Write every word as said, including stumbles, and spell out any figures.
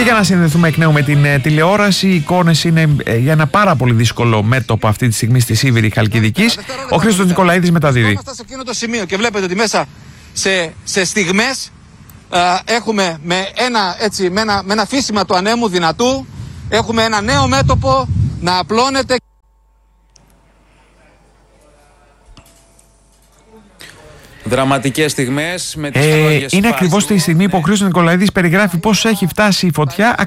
για να συνδεθούμε εκ νέου με την ε, τηλεόραση. Οι εικόνες είναι ε, για ένα πάρα πολύ δύσκολο μέτωπο αυτή τη στιγμή στη Σίβηρη Χαλκιδικής. Ο Χρήστος Νικολαίδης μεταδίδει. Είμαστε σε εκείνο το σημείο και βλέπετε ότι μέσα σε, σε στιγμές ε, έχουμε με ένα, έτσι, με, ένα, με ένα φύσιμα του ανέμου δυνατού, έχουμε ένα νέο μέτωπο να απλώνεται. Δραματικές στιγμές με τις ε, Είναι ακριβώς τη στιγμή που ο Χρήστος Νικολαίδης περιγράφει πώς έχει φτάσει η φωτιά